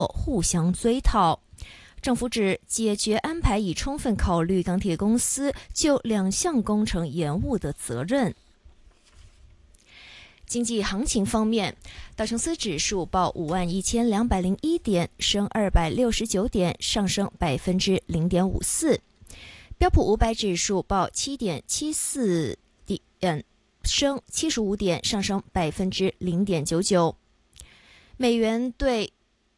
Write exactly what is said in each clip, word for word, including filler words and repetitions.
互相追讨。政府指解决安排已充分考虑钢铁公司就两项工程延误的责任。经济行情方面，道琼斯指数报五万一千两百零一点，升二百六十九点，上升百分之零点五四。标普五百指数报七点七四点，升七十五点，上升百分之零点九九。美元对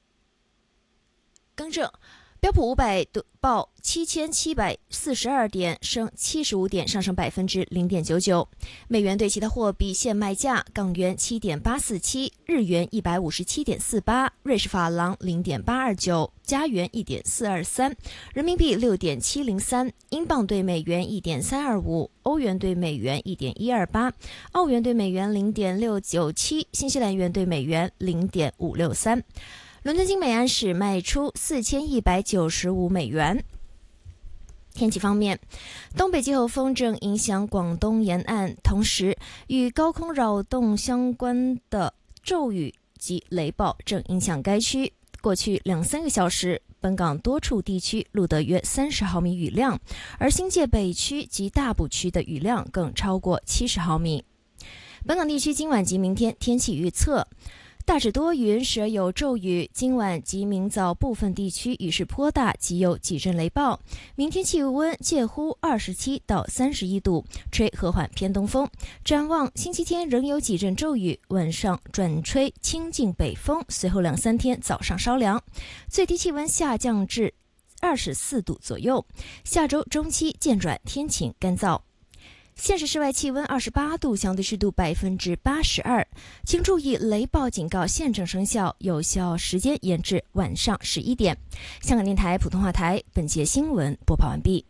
更正。标普五百报七千七百四十二点，升七十五点，上升百分之零点九九。美元对其他货币现卖价：港元七点八四七，日元一百五十七点四八，瑞士法郎零点八二九，加元一点四二三，人民币六点七零三，英镑对美元一点三二五，欧元对美元一点一二八，澳元对美元零点六九七，新西兰元对美元零点五六三。伦敦金每安士卖出四千一百九十五美元。天气方面，东北季候风正影响广东沿岸，同时与高空扰动相关的骤雨及雷暴正影响该区。过去两三个小时，本港多处地区录得约三十毫米雨量，而新界北区及大埔区的雨量更超过七十毫米。本港地区今晚及明天天气预测：大致多云，时而有骤雨。今晚及明早部分地区雨势颇大，及有几阵雷暴。明天气温介乎二十七到三十一度，吹和缓偏东风。展望星期天仍有几阵骤雨，晚上转吹清劲北风，随后两三天早上稍凉，最低气温下降至二十四度左右。下周中期渐转天晴干燥。现时室外气温二十八度，相对湿度百分之八十二。请注意，雷暴警告现正生效，有效时间延至晚上十一点。香港电台普通话台本节新闻播报完毕。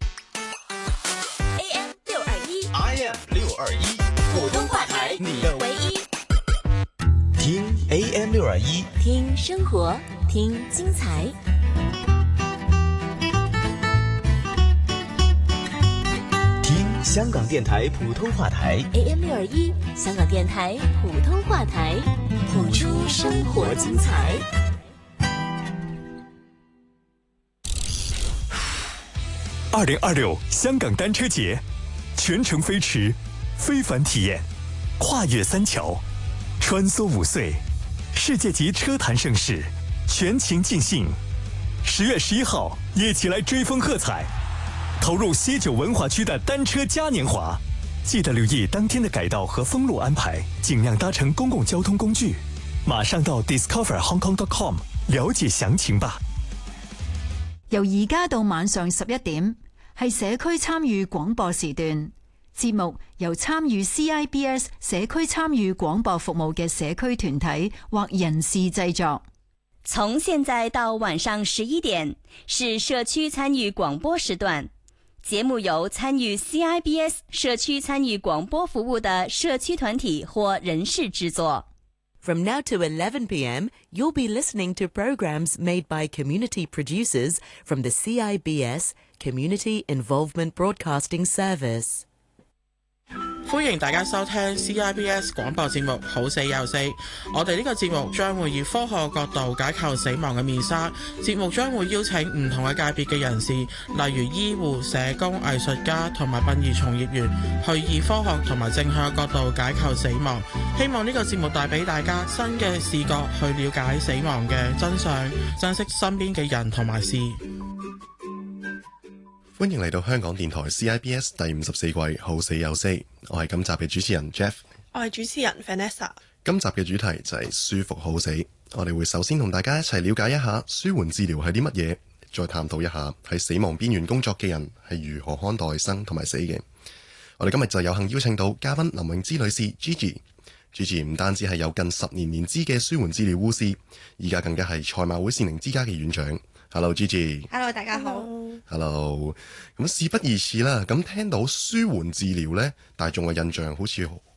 A M 六二一 I M 六二一普通话台， 你的唯一。 听 A M 六二一， 听生活，听精彩。 香港电台普通话台 A M 六二一，香港电台普通话台，谱出生活精彩。 二零二六香港单车节，全程飞驰，非凡体验，跨越三桥，穿梭五隧，世界级车坛盛事，全情尽兴。十月十一号，一起来追风喝彩。投入西九文化区的单车嘉年华，记得留意当天的改道和封路安排，尽量搭乘公共交通工具。马上到 discover hong kong dot com 了解詳情吧。 由而家到晚上十一點，係社區參與廣播時段。節目由參與 C I B S 社區參與廣播服務嘅社區團體或人士製作。 從現在到晚上十一點，是社區參與廣播時段。節目由參與 C I B S 社區參與廣播服務的社區團體或人士製作。 From now to eleven p m, you'll be listening to programs made by community producers from the C I B S Community Involvement Broadcasting Service. 歡迎大家收聽 C I B S 廣播節目《好死有死》。我哋呢個節目將會以科學角度解構死亡嘅面紗。節目將會邀請唔同嘅界別嘅人士，例如醫護、社工、藝術家同埋殯儀從業員，去以科學同埋正向嘅角度解構死亡。希望呢個節目帶俾大家新嘅視角去了解死亡嘅真相，珍惜身邊嘅人同埋事。 歡迎嚟到香港電台 C I B S 第五十四季《好死有死》，我係今集嘅主持人 Jeff， 我係主持人 Vanessa。 今集嘅主題就係舒服好死，我哋會首先同大家一齊了解一下舒緩治療係啲乜嘢，再探討一下喺死亡邊緣工作嘅人係如何看待生同埋死嘅。我哋今日就有幸邀請到嘉賓林詠芝女士 Gigi。Gigi 唔單止係有近十年年資嘅舒緩治療護士，而家更加係賽馬會善寧之家嘅院長。Hello Gigi。Hello 大家好。 Hello。咁事不宜遲啦，咁聽到舒緩治療呢，大眾嘅印象好似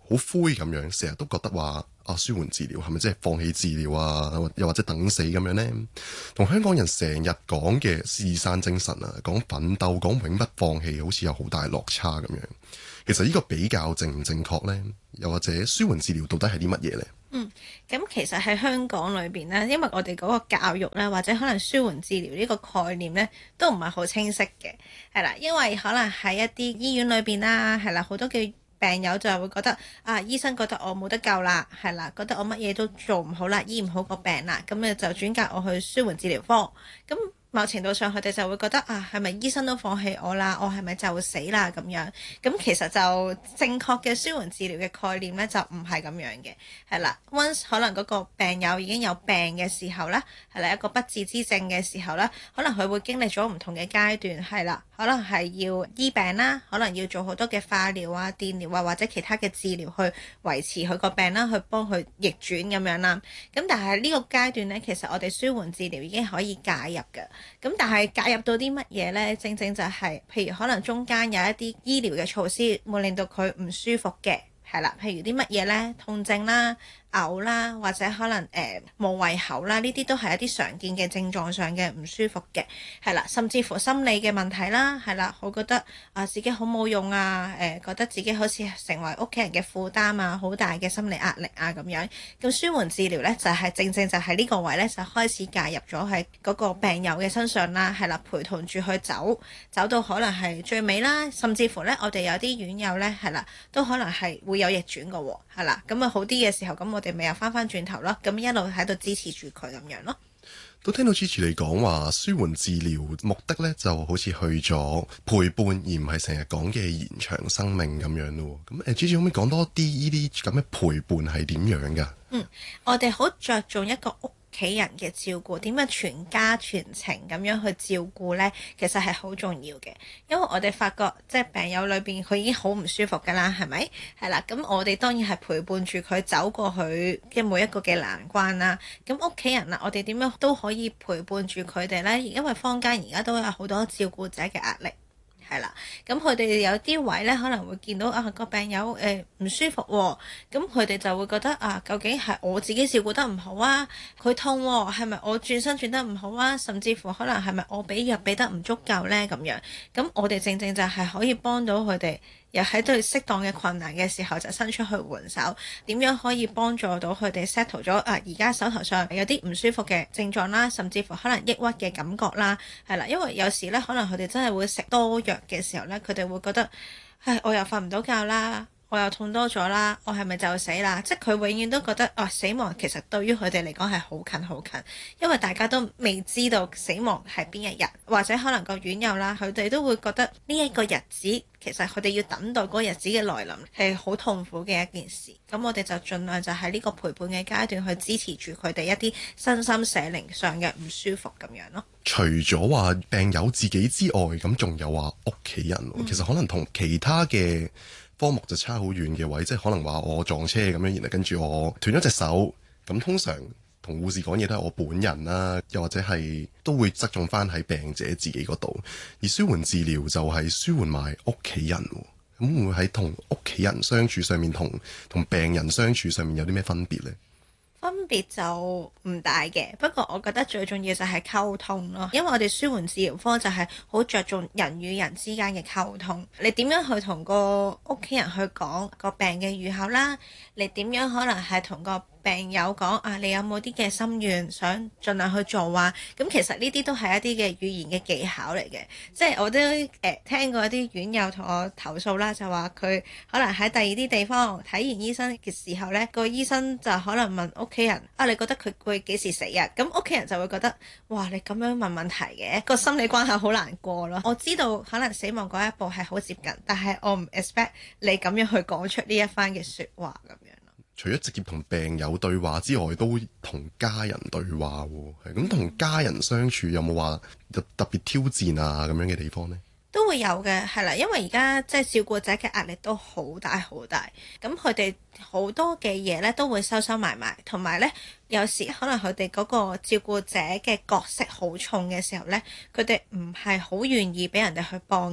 好灰咁樣，成日都覺得話啊舒緩治療係咪即係放棄治療啊，又或者等死咁樣呢？同香港人成日講嘅獅子山精神啊，講奮鬥，講永不放棄，好似有好大落差咁樣。其實呢個比較正唔正確呢？又或者舒緩治療到底係啲乜嘢呢？ 嗯，咁其實喺香港裏邊咧，因為我哋嗰個教育咧，或者可能舒緩治療呢個概念咧，都唔係好清晰嘅，係啦，因為可能喺一啲醫院裏邊啦，係啦，好多嘅病友就係會覺得啊，醫生覺得我冇得救啦，係啦，覺得我乜嘢都做唔好啦，醫唔好個病啦，咁咧就轉介我去舒緩治療科，咁某程度上佢哋就會覺得啊，係咪醫生都放棄我啦？我係咪就死啦咁樣？咁其實就正確嘅舒緩治療嘅概念咧，就唔係咁樣嘅，係啦。Once 可能嗰個病友已經有病嘅時候咧，係啦，一個不治之症嘅時候咧，可能佢會經歷咗唔同嘅階段，係啦，可能係要醫病啦，可能要做好多嘅化療啊、電療啊或者其他嘅治療去維持佢個病啦，去幫佢逆轉咁樣啦。咁但係呢個階段咧，其實我哋舒緩治療已經可以介入嘅。咁但係介入到啲乜嘢呢？正正就係、是，譬如可能中間有一啲醫療嘅措施，會令到佢唔舒服嘅，係啦。譬如啲乜嘢呢？痛症啦、嘔啦，或者可能誒冇胃口啦，呢啲都係一啲常見嘅症狀上嘅唔舒服嘅，係啦。甚至乎心理嘅問題啦，係啦，我覺得啊自己好冇用啊，誒、呃、覺得自己好似成為屋企人嘅負擔啊，好大嘅心理壓力啊咁樣。咁舒緩治療呢，就係、是、正正就係呢個位呢，就開始介入咗喺嗰個病友嘅身上啦，係啦，陪同住佢走，走到可能係最尾啦，甚至乎呢，我哋有啲院友呢，係啦，都可能係會有逆轉嘅喎，係啦，咁啊好啲嘅時候，咁我哋咪又翻翻轉頭咯，咁一路喺度支持住佢咁樣咯。 都聽到 Gigi 你講話舒緩治療目的咧，就好似去咗陪伴，而唔係成日講嘅延長生命咁樣咯。咁誒 Gigi 可唔可以講多啲呢啲咁嘅陪伴係點樣㗎？ 嗯，我哋好着重一個屋企人嘅照顧，點樣全家全程咁樣去照顧呢？其實係好重要嘅，因為我哋發覺即係病友裏邊佢已經好唔舒服㗎啦，係咪？係啦，咁我哋當然係陪伴住佢走過去嘅每一個嘅難關啦。咁屋企人啦，我哋點樣都可以陪伴住佢哋呢？因為坊間而家都有好多照顧者嘅壓力。係啦，咁佢哋有啲位咧可能會見到啊個病友誒唔、呃、舒服喎、哦，咁佢哋就會覺得啊，究竟係我自己照顧得唔好啊？佢痛喎、哦，係咪我轉身轉得唔好啊？甚至乎可能係咪我俾藥俾得唔足夠咧？咁樣，咁我哋正正就係可以幫到佢哋。又喺對適當嘅困難嘅時候就伸出去援手，點樣可以幫助到佢哋 settle 咗啊？而家手頭上有啲唔舒服嘅症狀啦，甚至乎可能抑鬱嘅感覺啦，係啦，因為有時咧可能佢哋真係會食多藥嘅時候咧，佢哋會覺得，唉，我又瞓唔到覺啦。我又痛多咗啦，我係咪就死啦？即係佢永遠都覺得哦，死亡其實對於佢哋嚟講係好近好近，因為大家都未知道死亡係邊一日，或者可能個院友啦，佢哋都會覺得呢一個日子其實佢哋要等待嗰個日子嘅來臨係好痛苦嘅一件事。咁我哋就盡量就喺呢個陪伴嘅階段去支持住佢哋一啲身心社靈上嘅唔舒服咁樣咯。 除咗話病友自己之外，咁仲有話屋企人，嗯、其實可能同其他嘅科目就差好遠嘅位，即係可能話我撞車咁樣，然後跟住我斷咗隻手，咁通常同護士講嘢都係我本人啦，又或者係都會側重翻喺病者自己嗰度，而舒緩治療就係舒緩埋屋企人，咁會唔會喺同屋企人相處上面，同同病人相處上面有啲咩分別呢？ 分別就唔大嘅，不過我覺得最重要就係溝通咯，因為我哋舒緩治療科就係好着重人與人之間嘅溝通。你點樣去同個屋企人去講個病嘅預後啦？你點樣可能係同個病友講啊？你有冇啲嘅心願想盡量去做啊？咁其實呢啲都係一啲嘅語言嘅技巧嚟嘅，即係我都誒、呃、聽過一啲院友同我投訴啦，就話佢可能喺第二啲地方睇完醫生嘅時候呢，個醫生就可能問屋企人啊，你覺得佢會幾時死啊？咁屋企人就會覺得哇，你咁樣問問題嘅，個心理關口好難過咯。我知道可能死亡嗰一步係好接近，但係我唔 expect 你咁樣去講出呢一番嘅説話咁樣。 除咗直接同病友對話之外，都同家人對話喎。係咁，同家人相處有冇話特別挑戰啊咁樣嘅地方呢？ 都會有嘅，係啦，因為而家即係照顧者嘅壓力都好大好大，咁佢哋好多嘅嘢咧都會收收埋埋，同埋咧有時可能佢哋嗰個照顧者嘅角色好重嘅時候咧，佢哋唔係好願意俾人哋去幫嘅。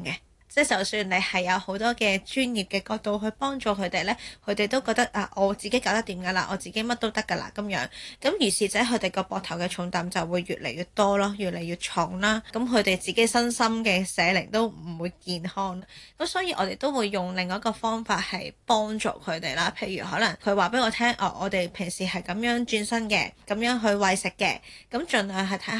即係就算你係有好多嘅專業嘅角度去幫助佢哋呢，佢哋都覺得啊，我自己搞得掂㗎啦，我自己乜都得㗎啦咁樣。咁於是者佢哋個膊頭嘅重擔就會越嚟越多咯，越嚟越重啦。咁佢哋自己身心嘅社靈都唔會健康。咁所以我哋都會用另外一個方法係幫助佢哋啦。譬如可能佢話俾我聽，哦，我哋平時係咁樣轉身嘅，咁樣去餵食嘅，咁盡量係睇下